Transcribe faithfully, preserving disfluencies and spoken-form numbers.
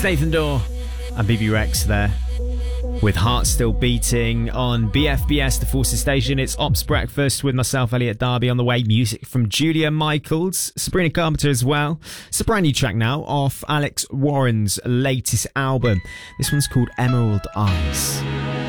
It's Nathan Dawe and B B Rex there with Heart Still Beating on B F B S, the Forces Station. It's Ops Breakfast with myself, Elliot Darby, on the way. Music from Julia Michaels, Sabrina Carpenter as well. It's a brand new track now off Alex Warren's latest album. This one's called Emerald Eyes.